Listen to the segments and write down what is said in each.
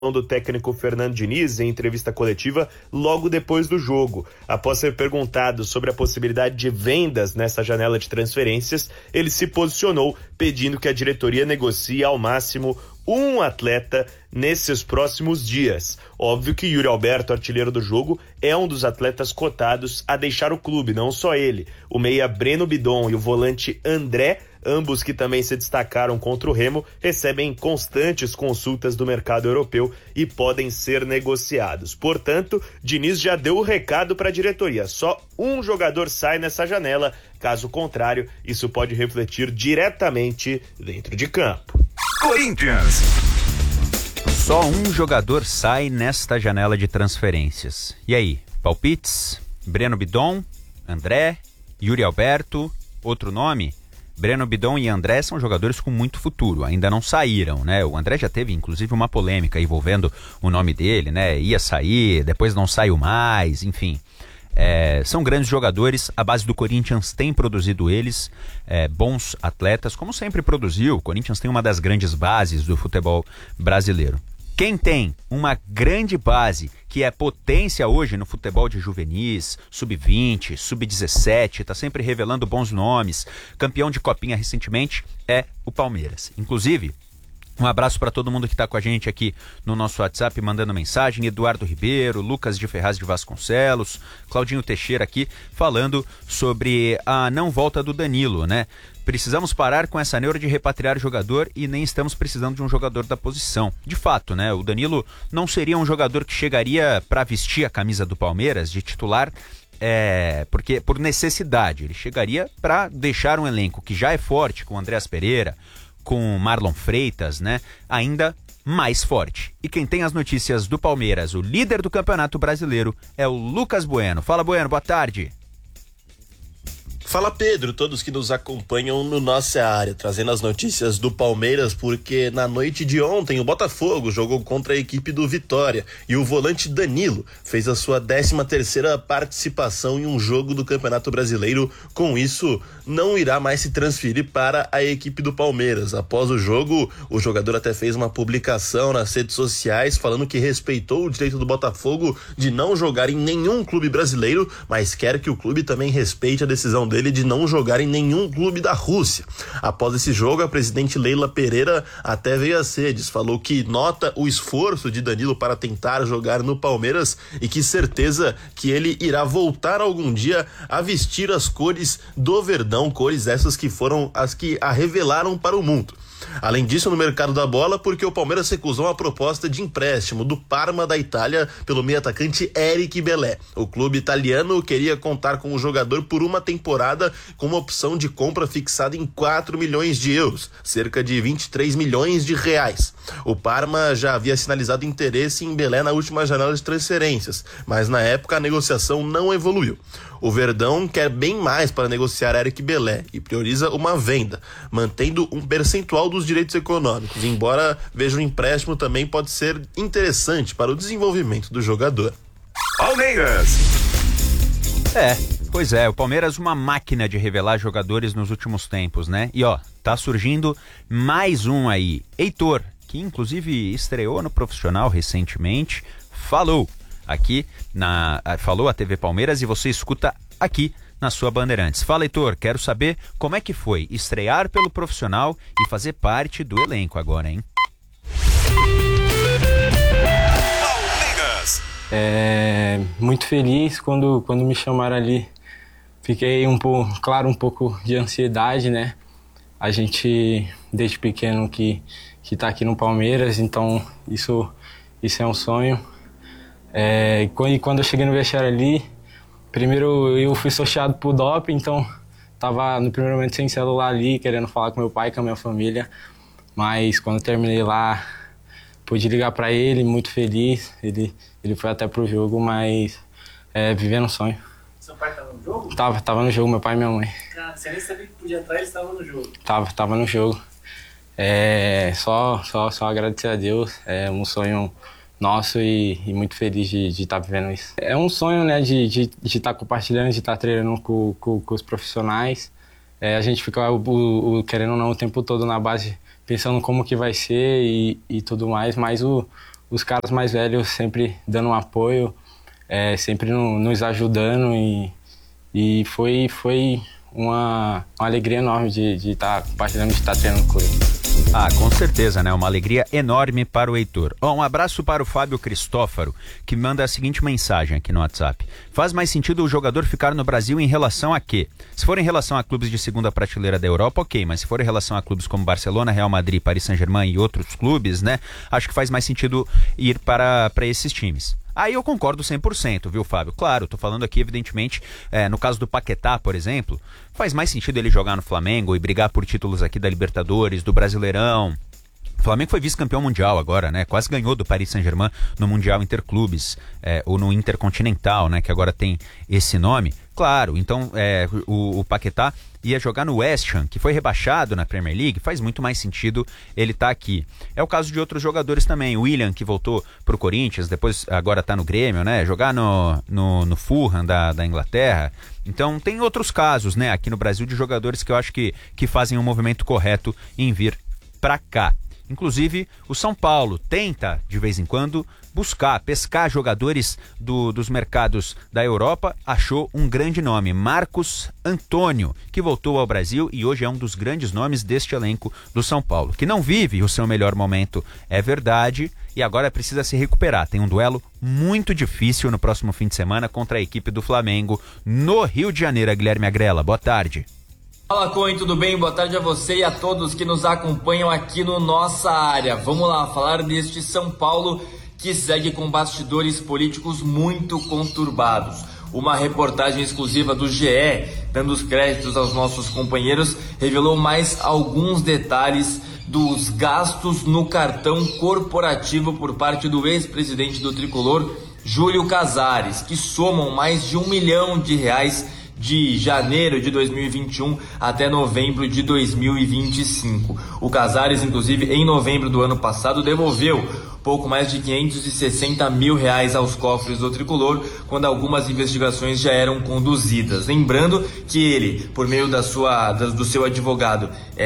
do técnico Fernando Diniz em entrevista coletiva logo depois do jogo. Após ser perguntado sobre a possibilidade de vendas nessa janela de transferências, ele se posicionou pedindo que a diretoria negocie ao máximo um atleta nesses próximos dias. Óbvio que Yuri Alberto, artilheiro do jogo, é um dos atletas cotados a deixar o clube, não só ele. O meia Breno Bidon e o volante André, ambos que também se destacaram contra o Remo, recebem constantes consultas do mercado europeu e podem ser negociados. Portanto, Diniz já deu o recado para a diretoria. Só um jogador sai nessa janela. Caso contrário, isso pode refletir diretamente dentro de campo. Corinthians. Só um jogador sai nesta janela de transferências. E aí, palpites? Breno Bidon, André, Yuri Alberto, outro nome? Breno Bidon e André são jogadores com muito futuro, ainda não saíram, né? O André já teve, inclusive, uma polêmica envolvendo o nome dele, né? Ia sair, depois não saiu mais, enfim. São grandes jogadores, a base do Corinthians tem produzido eles, bons atletas, como sempre produziu. O Corinthians tem uma das grandes bases do futebol brasileiro. Quem tem uma grande base, que é potência hoje no futebol de juvenis, sub-20, sub-17, está sempre revelando bons nomes, campeão de copinha recentemente, é o Palmeiras. Inclusive, um abraço para todo mundo que está com a gente aqui no nosso WhatsApp, mandando mensagem. Eduardo Ribeiro, Lucas de Ferraz de Vasconcelos, Claudinho Teixeira aqui, falando sobre a não volta do Danilo, né? Precisamos parar com essa neura de repatriar jogador e nem estamos precisando de um jogador da posição. De fato, né? O Danilo não seria um jogador que chegaria para vestir a camisa do Palmeiras de titular, porque por necessidade. Ele chegaria para deixar um elenco que já é forte, com Andreas Pereira, com Marlon Freitas, né? Ainda mais forte. E quem tem as notícias do Palmeiras, o líder do Campeonato Brasileiro, é o Lucas Bueno. Fala, Bueno, boa tarde. Fala, Pedro, todos que nos acompanham no Nossa Área, trazendo as notícias do Palmeiras, porque na noite de ontem o Botafogo jogou contra a equipe do Vitória e o volante Danilo fez a sua 13ª participação em um jogo do Campeonato Brasileiro. Com isso, não irá mais se transferir para a equipe do Palmeiras. Após o jogo, o jogador até fez uma publicação nas redes sociais falando que respeitou o direito do Botafogo de não jogar em nenhum clube brasileiro, mas quer que o clube também respeite a decisão dele de não jogar em nenhum clube da Rússia. Após esse jogo, a presidente Leila Pereira até veio às redes, falou que nota o esforço de Danilo para tentar jogar no Palmeiras e que certeza que ele irá voltar algum dia a vestir as cores do Verdão, cores essas que foram as que a revelaram para o mundo. Além disso, no mercado da bola, porque o Palmeiras recusou uma proposta de empréstimo do Parma da Itália pelo meio atacante Eric Belé. O clube italiano queria contar com o jogador por uma temporada com uma opção de compra fixada em 4 milhões de euros, cerca de 23 milhões de reais. O Parma já havia sinalizado interesse em Belé na última janela de transferências, mas na época a negociação não evoluiu. O Verdão quer bem mais para negociar Eric Belé e prioriza uma venda, mantendo um percentual dos direitos econômicos, embora veja o empréstimo também pode ser interessante para o desenvolvimento do jogador. Palmeiras! Pois é, o Palmeiras uma máquina de revelar jogadores nos últimos tempos, né? E tá surgindo mais um aí, Heitor, que inclusive estreou no profissional recentemente, falou a TV Palmeiras e você escuta aqui na sua Bandeirantes. Fala, Heitor, quero saber como é que foi estrear pelo profissional e fazer parte do elenco agora, hein? Palmeiras! Muito feliz quando me chamaram ali. Fiquei um pouco de ansiedade, né? A gente, desde pequeno, que tá aqui no Palmeiras, então isso é um sonho. E quando eu cheguei no vestiário ali, primeiro eu fui sorteado por doping, então tava no primeiro momento sem celular ali, querendo falar com meu pai, com a minha família, mas quando eu terminei lá, pude ligar para ele, muito feliz, ele foi até pro jogo, mas vivendo um sonho. Seu pai tava no jogo? Tava no jogo, meu pai e minha mãe. Cara, você nem sabia que podia entrar, eles estavam no jogo. Tava no jogo. Só agradecer a Deus, é um sonho nosso e muito feliz de estar vivendo isso. É um sonho, né, de estar compartilhando, de estar treinando com os profissionais. A gente fica, querendo ou não, o tempo todo na base, pensando como que vai ser e tudo mais, mas o os caras mais velhos sempre dando um apoio, sempre nos ajudando e foi uma alegria enorme de estar compartilhando, de estar treinando com ele. Ah, com certeza, né? Uma alegria enorme para o Heitor. Um abraço para o Fábio Cristófaro, que manda a seguinte mensagem aqui no WhatsApp. Faz mais sentido o jogador ficar no Brasil em relação a quê? Se for em relação a clubes de segunda prateleira da Europa, ok, mas se for em relação a clubes como Barcelona, Real Madrid, Paris Saint-Germain e outros clubes, né? Acho que faz mais sentido ir para esses times. Aí eu concordo 100%, viu, Fábio? Claro, tô falando aqui, evidentemente, no caso do Paquetá, por exemplo, faz mais sentido ele jogar no Flamengo e brigar por títulos aqui da Libertadores, do Brasileirão. O Flamengo foi vice-campeão mundial agora, né? Quase ganhou do Paris Saint-Germain no Mundial Interclubes, ou no Intercontinental, né? Que agora tem esse nome. Claro, então o Paquetá ia jogar no West Ham, que foi rebaixado na Premier League, faz muito mais sentido ele estar aqui. É o caso de outros jogadores também. O Willian, que voltou pro Corinthians, depois agora tá no Grêmio, né? Jogar no Fulham da Inglaterra. Então tem outros casos, né? Aqui no Brasil de jogadores que eu acho que fazem um movimento correto em vir pra cá. Inclusive, o São Paulo tenta, de vez em quando, pescar jogadores dos mercados da Europa. Achou um grande nome, Marcos Antônio, que voltou ao Brasil e hoje é um dos grandes nomes deste elenco do São Paulo, que não vive o seu melhor momento, é verdade, e agora precisa se recuperar. Tem um duelo muito difícil no próximo fim de semana contra a equipe do Flamengo no Rio de Janeiro. Guilherme Agrela, boa tarde. Fala, Coen, tudo bem? Boa tarde a você e a todos que nos acompanham aqui no Nossa Área. Vamos lá falar deste São Paulo que segue com bastidores políticos muito conturbados. Uma reportagem exclusiva do GE, dando os créditos aos nossos companheiros, revelou mais alguns detalhes dos gastos no cartão corporativo por parte do ex-presidente do Tricolor, Júlio Casares, que somam mais de R$1 milhão de janeiro de 2021 até novembro de 2025. O Casares, inclusive, em novembro do ano passado, devolveu pouco mais de R$560 mil aos cofres do Tricolor, quando algumas investigações já eram conduzidas. Lembrando que ele, por meio do seu advogado,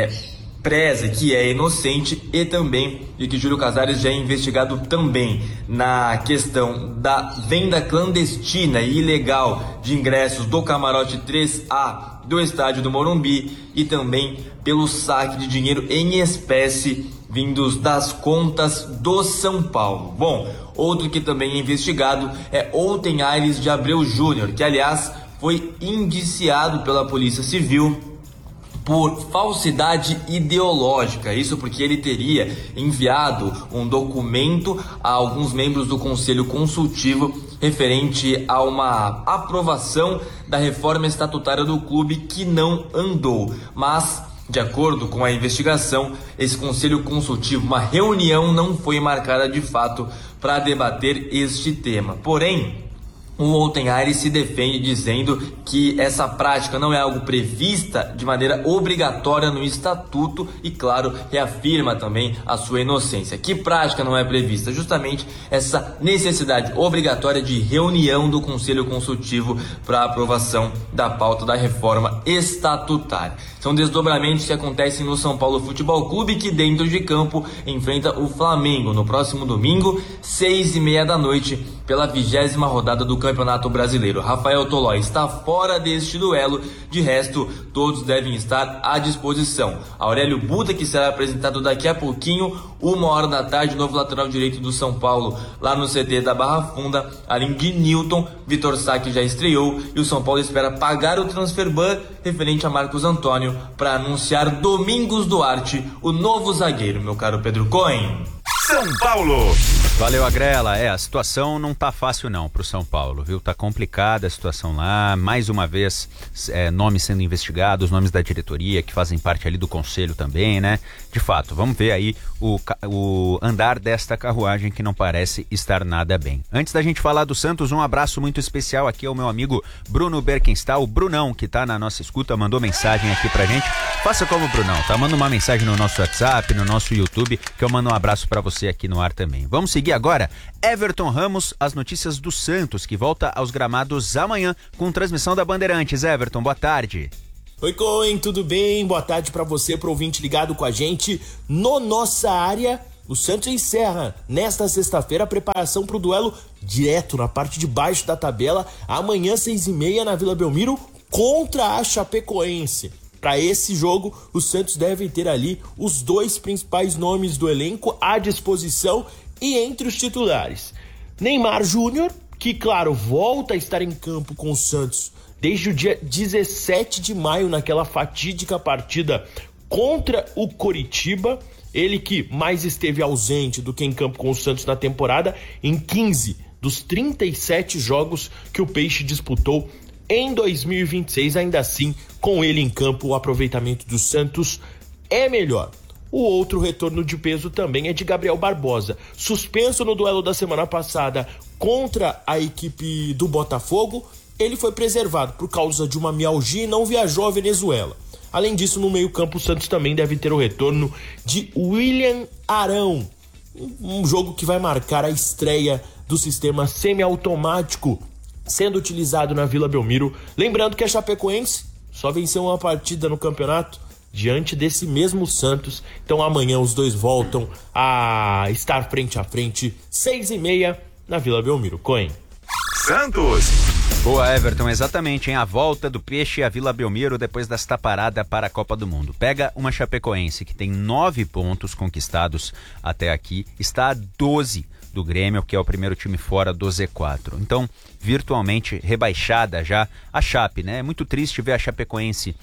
preza que é inocente, e também de que Júlio Casares já é investigado também na questão da venda clandestina e ilegal de ingressos do camarote 3A do estádio do Morumbi e também pelo saque de dinheiro em espécie vindos das contas do São Paulo. Bom, outro que também é investigado é Outen Aires de Abreu Júnior, que aliás foi indiciado pela Polícia Civil por falsidade ideológica. Isso porque ele teria enviado um documento a alguns membros do Conselho Consultivo referente a uma aprovação da reforma estatutária do clube que não andou. Mas, de acordo com a investigação, esse Conselho Consultivo, uma reunião não foi marcada de fato para debater este tema. Porém, o Outen Aires se defende dizendo que essa prática não é algo prevista de maneira obrigatória no estatuto e, claro, reafirma também a sua inocência. Que prática não é prevista? Justamente essa necessidade obrigatória de reunião do Conselho Consultivo para aprovação da pauta da reforma estatutária. São desdobramentos que acontecem no São Paulo Futebol Clube, que dentro de campo enfrenta o Flamengo no próximo domingo, 6h30 da noite, pela 20ª rodada do Campeonato Brasileiro. Rafael Tolói está fora deste duelo, de resto, todos devem estar à disposição. Aurélio Buda, que será apresentado daqui a pouquinho, 1h da tarde, novo lateral direito do São Paulo, lá no CT da Barra Funda, além de Newton. Vitor Sá, que já estreou, e o São Paulo espera pagar o transfer ban referente a Marcos Antônio para anunciar Domingos Duarte, o novo zagueiro, meu caro Pedro Coen. São Paulo. Valeu, Agrela. A situação não tá fácil não pro São Paulo, viu? Tá complicada a situação lá. Mais uma vez, nomes sendo investigados, nomes da diretoria que fazem parte ali do conselho também, né? De fato, vamos ver aí o andar desta carruagem que não parece estar nada bem. Antes da gente falar do Santos, um abraço muito especial aqui ao meu amigo Bruno Berkenstahl, o Brunão, que tá na nossa escuta, mandou mensagem aqui pra gente. Faça como o Brunão, tá? Manda uma mensagem no nosso WhatsApp, no nosso YouTube, que eu mando um abraço pra você aqui no ar também. Vamos seguir agora? Everton Ramos, as notícias do Santos, que volta aos gramados amanhã com transmissão da Bandeirantes. Everton, boa tarde. Oi, Coen, tudo bem? Boa tarde para você, pro ouvinte ligado com a gente no Nossa Área. O Santos encerra nesta sexta-feira a preparação para o duelo direto na parte de baixo da tabela, amanhã 6h30 na Vila Belmiro contra a Chapecoense. Para esse jogo, o Santos deve ter ali os 2 principais nomes do elenco à disposição e entre os titulares. Neymar Júnior, que claro, volta a estar em campo com o Santos desde o dia 17 de maio, naquela fatídica partida contra o Coritiba. Ele que mais esteve ausente do que em campo com o Santos na temporada, em 15 dos 37 jogos que o Peixe disputou em 2026. Ainda assim, com ele em campo, o aproveitamento do Santos é melhor. O outro retorno de peso também é de Gabriel Barbosa, suspenso no duelo da semana passada contra a equipe do Botafogo. Ele foi preservado por causa de uma mialgia e não viajou à Venezuela. Além disso, no meio-campo, o Santos também deve ter o retorno de William Arão, um jogo que vai marcar a estreia do sistema semiautomático sendo utilizado na Vila Belmiro. Lembrando que a Chapecoense só venceu uma partida no campeonato diante desse mesmo Santos. Então amanhã os dois voltam a estar frente a frente, 6h30 na Vila Belmiro. Coen. Santos! Boa, Everton, exatamente, hein? A volta do Peixe à Vila Belmiro depois desta parada para a Copa do Mundo. Pega uma Chapecoense que tem 9 pontos conquistados até aqui, está a 12 do Grêmio, que é o primeiro time fora do Z4. Então, virtualmente rebaixada já a Chape, né? É muito triste ver a Chapecoense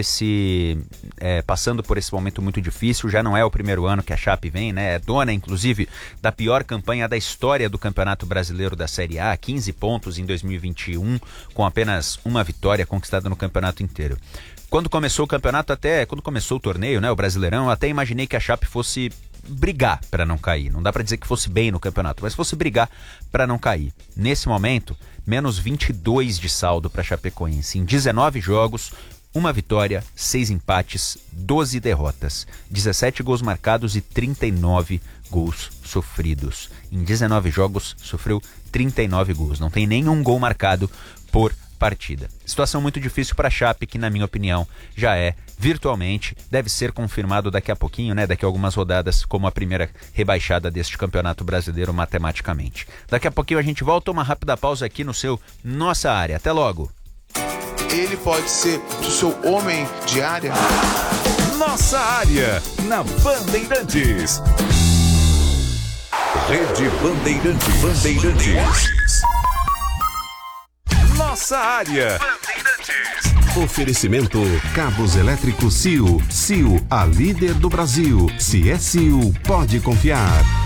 passando por esse momento muito difícil. Já não é o primeiro ano que a Chape vem, né? É dona, inclusive, da pior campanha da história do Campeonato Brasileiro da Série A, 15 pontos em 2021, com apenas uma vitória conquistada no campeonato inteiro. Quando começou o campeonato, quando começou o torneio, né, o Brasileirão, eu até imaginei que a Chape fosse brigar para não cair. Não dá para dizer que fosse bem no campeonato, mas fosse brigar para não cair. Nesse momento, menos 22 de saldo para a Chapecoense. Em 19 jogos, uma vitória, 6 empates, 12 derrotas, 17 gols marcados e 39 gols sofridos. Em 19 jogos, sofreu 39 gols. Não tem nenhum gol marcado por partida. Situação muito difícil para a Chape, que na minha opinião já é virtualmente, deve ser confirmado daqui a pouquinho, né? Daqui a algumas rodadas, como a primeira rebaixada deste Campeonato Brasileiro matematicamente. Daqui a pouquinho a gente volta, uma rápida pausa aqui no seu Nossa Área. Até logo! Ele pode ser o seu homem de área. Nossa Área, na Bandeirantes. Rede Bandeirantes. Nossa Área. Oferecimento Cabos Elétricos CIO. CIO, a líder do Brasil. Se é CIO, pode confiar.